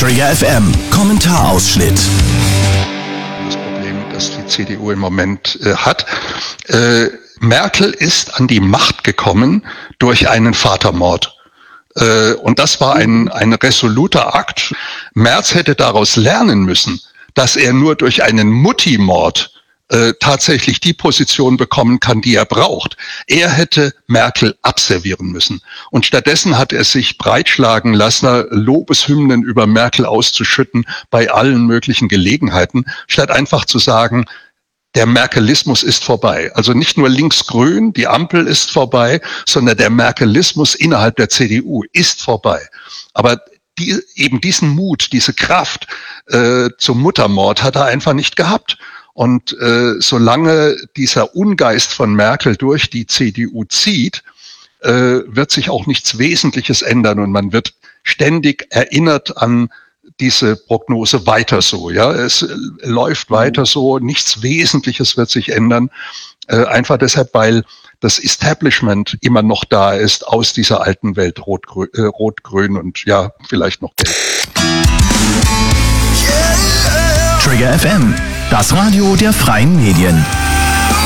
Trigger FM, Kommentarausschnitt. Das Problem, das die CDU im Moment hat. Merkel ist an die Macht gekommen durch einen Vatermord. Und das war ein resoluter Akt. Merz hätte daraus lernen müssen, dass er nur durch einen Mutti-Mord tatsächlich die Position bekommen kann, die er braucht. Er hätte Merkel abservieren müssen. Und stattdessen hat er sich breitschlagen lassen, Lobeshymnen über Merkel auszuschütten bei allen möglichen Gelegenheiten, statt einfach zu sagen, der Merkelismus ist vorbei. Also nicht nur linksgrün, die Ampel ist vorbei, sondern der Merkelismus innerhalb der CDU ist vorbei. Aber eben diesen Mut, diese Kraft zum Muttermord hat er einfach nicht gehabt. Und solange dieser Ungeist von Merkel durch die CDU zieht, wird sich auch nichts Wesentliches ändern und man wird ständig erinnert an diese Prognose weiter so. Ja, es läuft weiter so, nichts Wesentliches wird sich ändern. Einfach deshalb, weil das Establishment immer noch da ist aus dieser alten Welt, Rot-Grün und ja, vielleicht noch Gelb. Trigger FM, das Radio der freien Medien.